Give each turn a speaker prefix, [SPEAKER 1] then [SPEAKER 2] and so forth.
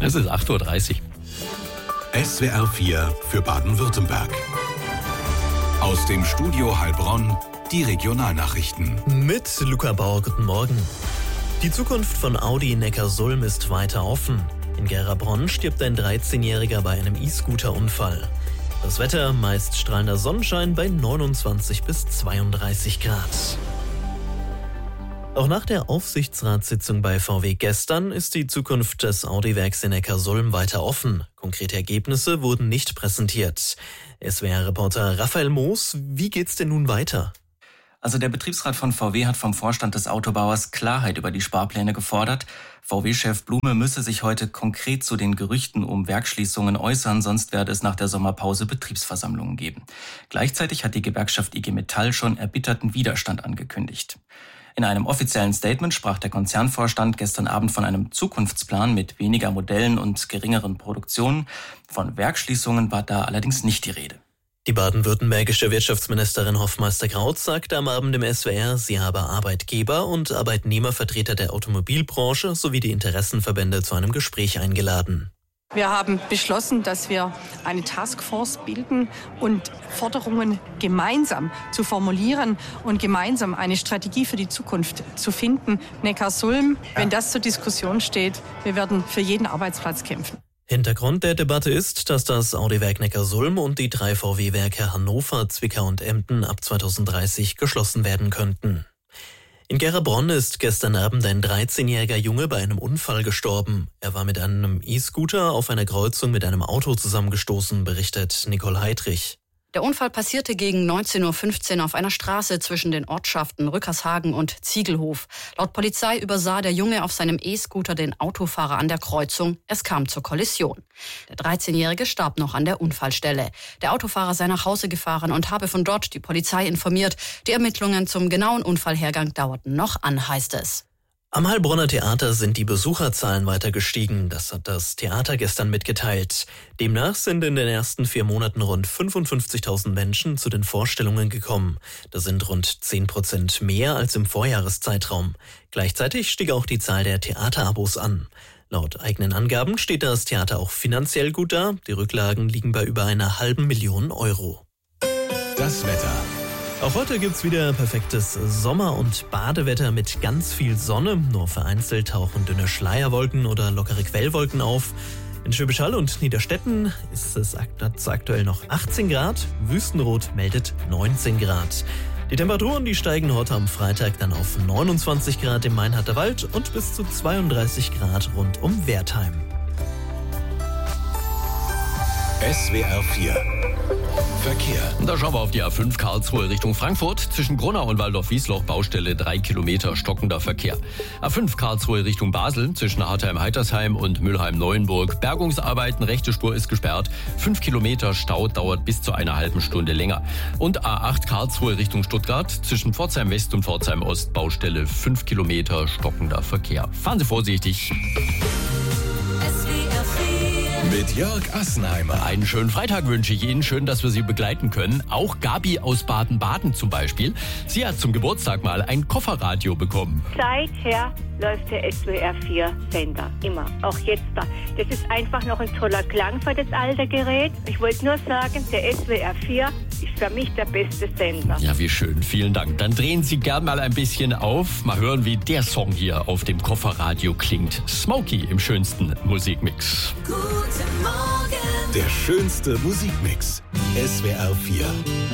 [SPEAKER 1] Es ist 8:30 Uhr.
[SPEAKER 2] SWR 4 für Baden-Württemberg. Aus dem Studio Heilbronn die Regionalnachrichten.
[SPEAKER 3] Mit Luca Bauer, guten Morgen. Die Zukunft von Audi Neckarsulm ist weiter offen. In Gerabronn stirbt ein 13-Jähriger bei einem E-Scooter-Unfall. Das Wetter, meist strahlender Sonnenschein bei 29 bis 32 Grad. Auch nach der Aufsichtsratssitzung bei VW gestern ist die Zukunft des Audi-Werks in Neckarsulm weiter offen. Konkrete Ergebnisse wurden nicht präsentiert. SWR-Reporter Raphael Moos, wie geht's denn nun weiter?
[SPEAKER 4] Also der Betriebsrat von VW hat vom Vorstand des Autobauers Klarheit über die Sparpläne gefordert. VW-Chef Blume müsse sich heute konkret zu den Gerüchten um Werksschließungen äußern, sonst werde es nach der Sommerpause Betriebsversammlungen geben. Gleichzeitig hat die Gewerkschaft IG Metall schon erbitterten Widerstand angekündigt. In einem offiziellen Statement sprach der Konzernvorstand gestern Abend von einem Zukunftsplan mit weniger Modellen und geringeren Produktionen. Von Werksschließungen war da allerdings nicht die Rede.
[SPEAKER 3] Die baden-württembergische Wirtschaftsministerin Hofmeister-Kraut sagte am Abend im SWR, sie habe Arbeitgeber und Arbeitnehmervertreter der Automobilbranche sowie die Interessenverbände zu einem Gespräch eingeladen.
[SPEAKER 5] Wir haben beschlossen, dass wir eine Taskforce bilden und Forderungen gemeinsam zu formulieren und gemeinsam eine Strategie für die Zukunft zu finden. Neckarsulm, wenn das zur Diskussion steht, wir werden für jeden Arbeitsplatz kämpfen.
[SPEAKER 3] Hintergrund der Debatte ist, dass das Audi-Werk Neckarsulm und die 3 VW-Werke Hannover, Zwickau und Emden ab 2030 geschlossen werden könnten. In Gerabronn ist gestern Abend ein 13-jähriger Junge bei einem Unfall gestorben. Er war mit einem E-Scooter auf einer Kreuzung mit einem Auto zusammengestoßen, berichtet Nicole Heidrich.
[SPEAKER 6] Der Unfall passierte gegen 19:15 Uhr auf einer Straße zwischen den Ortschaften Rückershagen und Ziegelhof. Laut Polizei übersah der Junge auf seinem E-Scooter den Autofahrer an der Kreuzung. Es kam zur Kollision. Der 13-Jährige starb noch an der Unfallstelle. Der Autofahrer sei nach Hause gefahren und habe von dort die Polizei informiert. Die Ermittlungen zum genauen Unfallhergang dauerten noch an, heißt es.
[SPEAKER 3] Am Heilbronner Theater sind die Besucherzahlen weiter gestiegen. Das hat das Theater gestern mitgeteilt. Demnach sind in den ersten 4 Monaten rund 55.000 Menschen zu den Vorstellungen gekommen. Das sind rund 10% mehr als im Vorjahreszeitraum. Gleichzeitig stieg auch die Zahl der Theaterabos an. Laut eigenen Angaben steht das Theater auch finanziell gut da. Die Rücklagen liegen bei über einer halben Million Euro.
[SPEAKER 2] Das Wetter.
[SPEAKER 3] Auch heute gibt's wieder perfektes Sommer- und Badewetter mit ganz viel Sonne. Nur vereinzelt tauchen dünne Schleierwolken oder lockere Quellwolken auf. In Schwäbisch Hall und Niederstetten ist es aktuell noch 18 Grad. Wüstenrot meldet 19 Grad. Die Temperaturen, die steigen heute am Freitag dann auf 29 Grad im Mainharter Wald und bis zu 32 Grad rund um Wertheim.
[SPEAKER 2] SWR 4 Verkehr.
[SPEAKER 1] Und da schauen wir auf die A5 Karlsruhe Richtung Frankfurt. Zwischen Gronau und Waldorf-Wiesloch Baustelle 3 Kilometer stockender Verkehr. A5 Karlsruhe Richtung Basel zwischen Hartheim-Heitersheim und Mülheim-Neuenburg. Bergungsarbeiten, rechte Spur ist gesperrt. 5 Kilometer Stau dauert bis zu einer halben Stunde länger. Und A8 Karlsruhe Richtung Stuttgart zwischen Pforzheim West und Pforzheim Ost Baustelle 5 Kilometer stockender Verkehr. Fahren Sie vorsichtig.
[SPEAKER 2] Mit Jörg Assenheimer.
[SPEAKER 1] Einen schönen Freitag wünsche ich Ihnen. Schön, dass wir Sie begleiten können. Auch Gabi aus Baden-Baden zum Beispiel. Sie hat zum Geburtstag mal ein Kofferradio bekommen.
[SPEAKER 7] Seither läuft der SWR 4 Sender. Immer. Auch jetzt da. Das ist einfach noch ein toller Klang für das alte Gerät. Ich wollte nur sagen, der SWR 4 ist für mich der beste Sender.
[SPEAKER 1] Ja, wie schön. Vielen Dank. Dann drehen Sie gern mal ein bisschen auf. Mal hören, wie der Song hier auf dem Kofferradio klingt. Smokey im schönsten Musikmix.
[SPEAKER 2] Der schönste Musikmix. SWR 4.